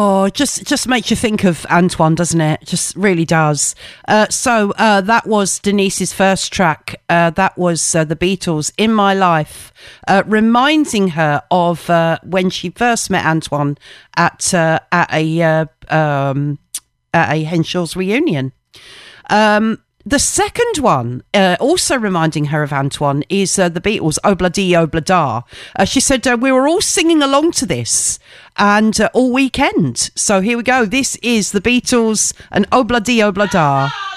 Oh, just makes you think of Antoine, doesn't it? Just really does. So that was Denise's first track. That was the Beatles, In My Life, reminding her of when she first met Antoine at a Henshaw's reunion. The second one, also reminding her of Antoine, is the Beatles' Obla-Dee Obla-Da. She said, we were all singing along to this and all weekend. So here we go. This is the Beatles and Obla-Dee Obla-Da.